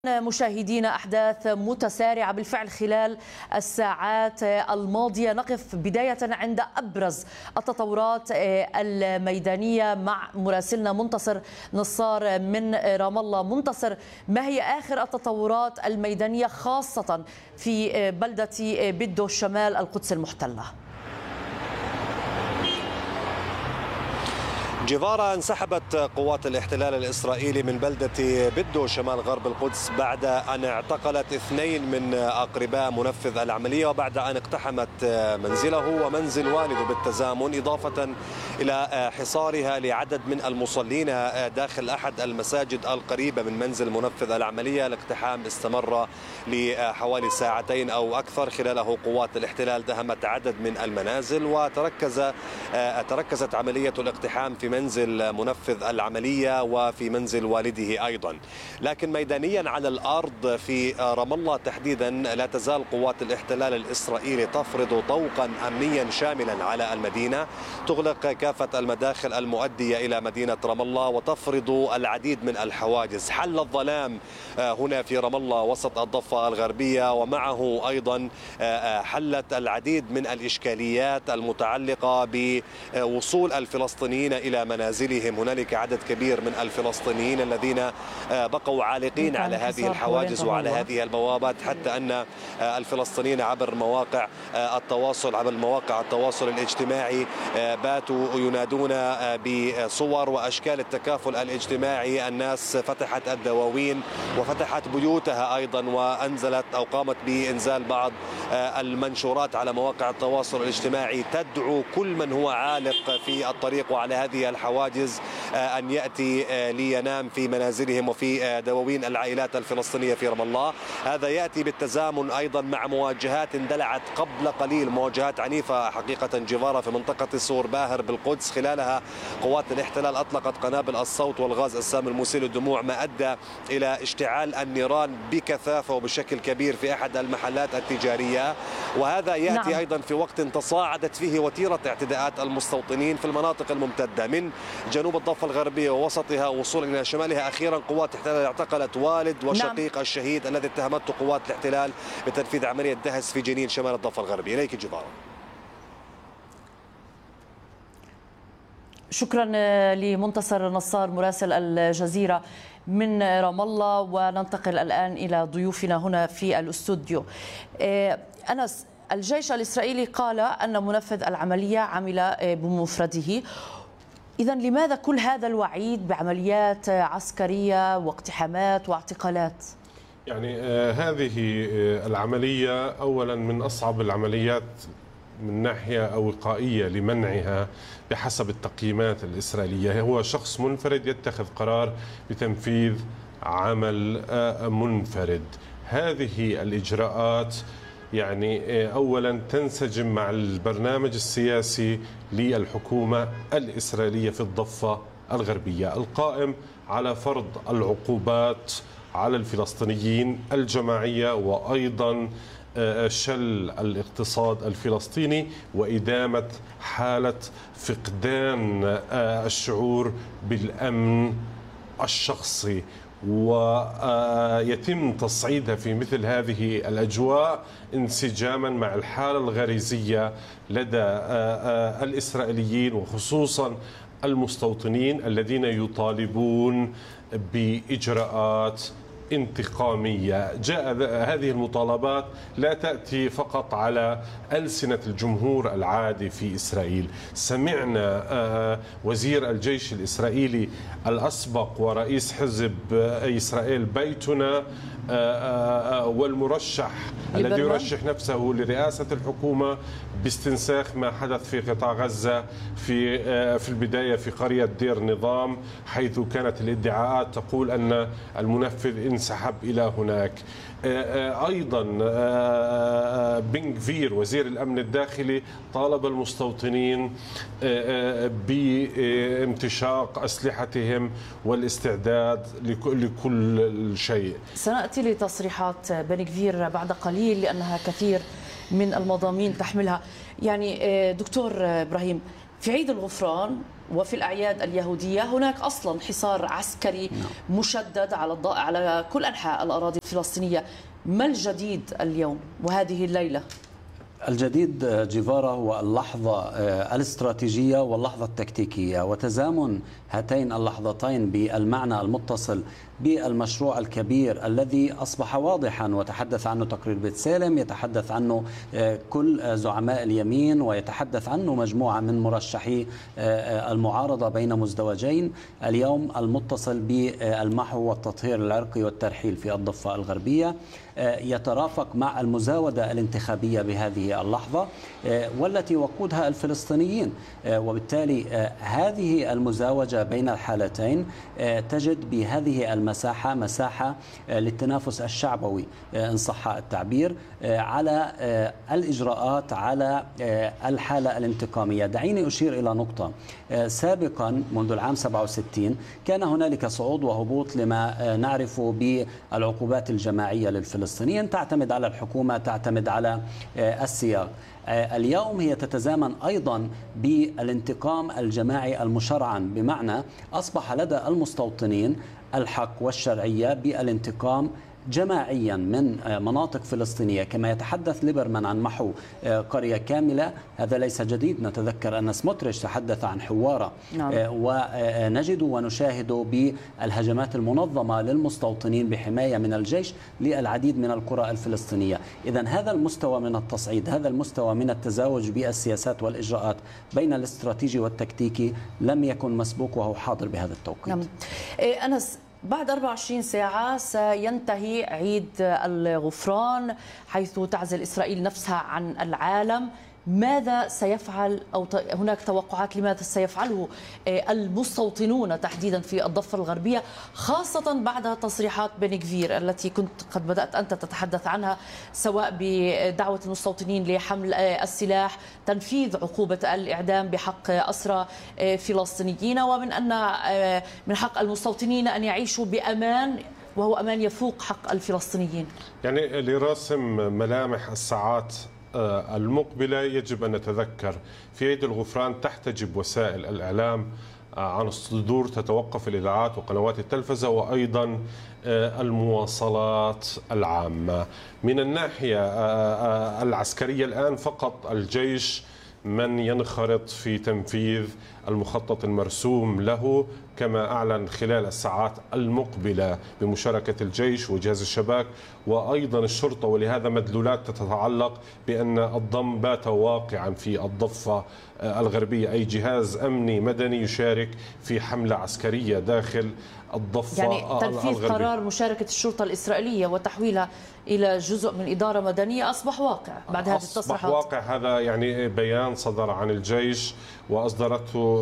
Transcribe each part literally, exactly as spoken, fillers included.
مشاهدينا، أحداث متسارعة بالفعل خلال الساعات الماضية. نقف بداية عند أبرز التطورات الميدانية مع مراسلنا منتصر نصار من رام الله. منتصر، ما هي آخر التطورات الميدانية خاصة في بلدة بدو شمال القدس المحتلة؟ جيفارا، انسحبت قوات الاحتلال الإسرائيلي من بلدة بدو شمال غرب القدس بعد أن اعتقلت اثنين من أقرباء منفذ العملية، وبعد أن اقتحمت منزله ومنزل والده بالتزامن، إضافة إلى حصارها لعدد من المصلين داخل أحد المساجد القريبة من منزل منفذ العملية. الاقتحام استمر لحوالي ساعتين أو أكثر، خلاله قوات الاحتلال دهمت عدد من المنازل، وتركز تركزت عملية الاقتحام في منزل منفذ العملية وفي منزل والده أيضا. لكن ميدانيا على الأرض في رام الله تحديدا لا تزال قوات الاحتلال الإسرائيلي تفرض طوقا أمنيا شاملا على المدينة، تغلق كافة المداخل المؤدية إلى مدينة رام الله، وتفرض العديد من الحواجز. حل الظلام هنا في رام الله وسط الضفة الغربية، ومعه أيضا حلت العديد من الإشكاليات المتعلقة بوصول الفلسطينيين إلى منازلهم. هنالك عدد كبير من الفلسطينيين الذين بقوا عالقين على هذه الحواجز وعلى هذه البوابات، حتى أن الفلسطينيين عبر مواقع التواصل عبر مواقع التواصل الاجتماعي باتوا ينادون بصور وأشكال التكافل الاجتماعي. الناس فتحت الدواوين وفتحت بيوتها أيضا، وأنزلت أو قامت بإنزال بعض المنشورات على مواقع التواصل الاجتماعي تدعو كل من هو عالق في الطريق وعلى هذه الحواجز أن يأتي لينام في منازلهم وفي دواوين العائلات الفلسطينية في رام الله. هذا يأتي بالتزامن أيضا مع مواجهات اندلعت قبل قليل، مواجهات عنيفة حقيقة جيفارا في منطقة سور باهر بالقدس، خلالها قوات الاحتلال أطلقت قنابل الصوت والغاز السام المسيل للدموع، ما أدى إلى اشتعال النيران بكثافة وبشكل كبير في أحد المحلات التجارية. وهذا يأتي نعم. أيضا في وقت تصاعدت فيه وتيرة اعتداءات المستوطنين في المناطق الممتدة من جنوب الضفة الغربية ووسطها وصولا إلى شمالها. أخيرا قوات الاحتلال اعتقلت والد وشقيق نعم. الشهيد الذي اتهمته قوات الاحتلال بتنفيذ عملية دهس في جنين شمال الضفة الغربية. إليك جيفارا. شكرا لمنتصر نصار مراسل الجزيرة من رام الله. وننتقل الآن إلى ضيوفنا هنا في الاستوديو. أنس، الجيش الإسرائيلي قال أن منفذ العملية عمل بمفرده، إذن لماذا كل هذا الوعيد بعمليات عسكرية واقتحامات واعتقالات؟ يعني آه هذه آه العملية أولا من أصعب العمليات من ناحية وقائية لمنعها بحسب التقييمات الإسرائيلية. هو شخص منفرد يتخذ قرار بتنفيذ عمل آه منفرد. هذه الإجراءات يعني أولا تنسجم مع البرنامج السياسي للحكومة الإسرائيلية في الضفة الغربية القائم على فرض العقوبات على الفلسطينيين الجماعية، وأيضا شل الاقتصاد الفلسطيني وإدامة حالة فقدان الشعور بالأمن الشخصي، ويتم تصعيدها في مثل هذه الأجواء انسجاما مع الحالة الغريزية لدى الإسرائيليين وخصوصا المستوطنين الذين يطالبون بإجراءات انتقامية. جاء هذه المطالبات لا تأتي فقط على ألسنة الجمهور العادي في إسرائيل. سمعنا وزير الجيش الإسرائيلي الأسبق ورئيس حزب إسرائيل بيتنا والمرشح الذي يرشح نفسه لرئاسة الحكومة باستنساخ ما حدث في قطاع غزة في في البداية في قرية دير نظام، حيث كانت الادعاءات تقول أن المنفذ انسحب إلى هناك. أيضا بن غفير وزير الأمن الداخلي طالب المستوطنين بامتشاق أسلحتهم والاستعداد لكل شيء. سنأتي لتصريحات بن غفير بعد قليل لأنها كثير من المضامين تحملها. يعني دكتور إبراهيم، في عيد الغفران وفي الأعياد اليهودية هناك أصلا حصار عسكري مشدد على على كل أنحاء الأراضي الفلسطينية. ما الجديد اليوم وهذه الليلة؟ الجديد جيفارا هو اللحظة الاستراتيجية واللحظة التكتيكية، وتزامن هاتين اللحظتين بالمعنى المتصل بالمشروع الكبير الذي أصبح واضحا وتحدث عنه تقرير بيت سالم، يتحدث عنه كل زعماء اليمين، ويتحدث عنه مجموعة من مرشحي المعارضة بين مزدوجين اليوم، المتصل بالمحو والتطهير العرقي والترحيل في الضفة الغربية، يترافق مع المزاودة الانتخابية بهذه اللحظة والتي وقودها الفلسطينيين. وبالتالي هذه المزاوجة بين الحالتين تجد بهذه المساحة مساحة للتنافس الشعبوي إن صح التعبير على الإجراءات على الحالة الانتقامية. دعيني أشير إلى نقطة. سابقا منذ العام سبعة وستين كان هنالك صعود وهبوط لما نعرف بالعقوبات الجماعية للفلسطينيين، تعتمد على الحكومة، تعتمد على السياق. اليوم هي تتزامن أيضا بالانتقام الجماعي المشرعن، بمعنى أصبح لدى المستوطنين الحق والشرعية بالانتقام جماعيا من مناطق فلسطينية. كما يتحدث ليبرمان عن محو قرية كاملة، هذا ليس جديد. نتذكر أن سموتريتش تحدث عن حوارة. نعم. ونجد ونشاهد بالهجمات المنظمة للمستوطنين بحماية من الجيش للعديد من القرى الفلسطينية. إذن هذا المستوى من التصعيد، هذا المستوى من التزاوج بالسياسات والإجراءات بين الاستراتيجي والتكتيكي لم يكن مسبوق وهو حاضر بهذا التوقيت. نعم. أنس، بعد أربع وعشرين ساعة سينتهي عيد الغفران حيث تعزل إسرائيل نفسها عن العالم. ماذا سيفعل أو هناك توقعات لماذا سيفعله المستوطنون تحديدا في الضفة الغربية، خاصة بعد تصريحات بن غفير التي كنت قد بدأت أنت تتحدث عنها، سواء بدعوة المستوطنين لحمل السلاح، تنفيذ عقوبة الإعدام بحق أسرى فلسطينيين، ومن أن من حق المستوطنين أن يعيشوا بأمان، وهو أمان يفوق حق الفلسطينيين. يعني لرسم ملامح الساعات المقبلة يجب أن نتذكر في عيد الغفران تحتجب وسائل الإعلام عن الصدور، تتوقف الإذاعات وقنوات التلفزة وأيضا المواصلات العامة. من الناحية العسكرية الآن فقط الجيش من ينخرط في تنفيذ المخطط المرسوم له، كما أعلن خلال الساعات المقبلة بمشاركة الجيش وجهاز الشباك وأيضا الشرطة. ولهذا مدلولات تتعلق بأن الضم بات واقعا في الضفة الغربية، أي جهاز أمني مدني يشارك في حملة عسكرية داخل الضفة يعني تنفيذ الغربية. قرار مشاركة الشرطة الإسرائيلية وتحويلها إلى جزء من إدارة مدنية أصبح واقع بعد هذه التصريحات. أصبح واقع. هذا يعني بيان صدر عن الجيش وأصدرته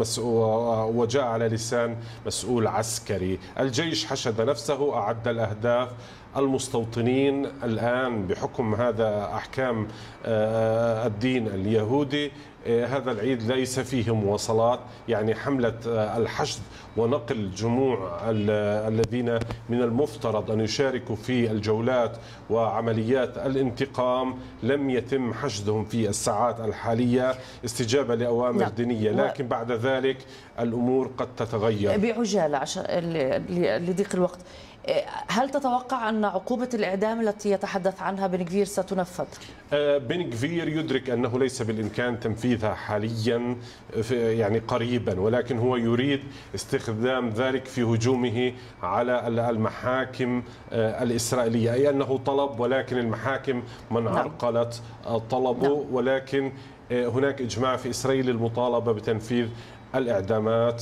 مسؤول وجاء على لسان مسؤول عسكري. الجيش حشد نفسه، أعد الأهداف. المستوطنين الآن بحكم هذا أحكام الدين اليهودي هذا العيد ليس فيه مواصلات، يعني حملة الحشد ونقل جموع الذين من المفترض أن يشاركوا في الجولات وعمليات الانتقام لم يتم حشدهم في الساعات الحالية استجابة لأوامر لا. دينية، لكن بعد ذلك الأمور قد تتغير بعجالة عشان لضيق الوقت. هل تتوقع أن عقوبة الإعدام التي يتحدث عنها بن غفير ستنفذ؟ بن غفير يدرك أنه ليس بالإمكان تنفيذها حاليا يعني قريبا، ولكن هو يريد استخدام ذلك في هجومه على المحاكم الإسرائيلية، أي أنه طلب ولكن المحاكم من عرقلت طلبه. ولكن هناك إجماع في إسرائيل للمطالبة بتنفيذ الإعدامات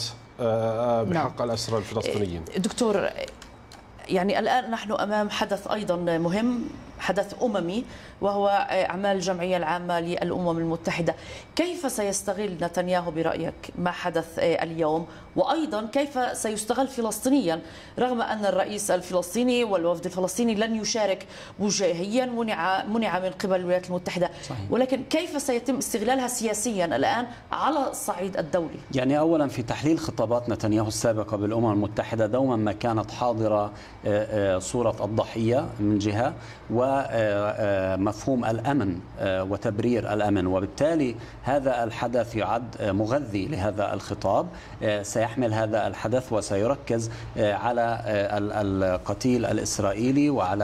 بحق الأسرى الفلسطينيين. دكتور، يعني الآن نحن أمام حدث أيضا مهم، حدث أممي، وهو أعمال الجمعية العامة للأمم المتحدة. كيف سيستغل نتنياهو برأيك ما حدث اليوم، وأيضا كيف سيستغل فلسطينيا، رغم أن الرئيس الفلسطيني والوفد الفلسطيني لن يشارك وجاهيا، منع منع من قبل الولايات المتحدة، صحيح. ولكن كيف سيتم استغلالها سياسيا الآن على الصعيد الدولي؟ يعني أولا في تحليل خطابات نتنياهو السابقة بالأمم المتحدة دوما ما كانت حاضرة صورة الضحية من جهة، و ومفهوم الأمن وتبرير الأمن، وبالتالي هذا الحدث يعد مغذي لهذا الخطاب. سيحمل هذا الحدث وسيركز على القتيل الإسرائيلي وعلى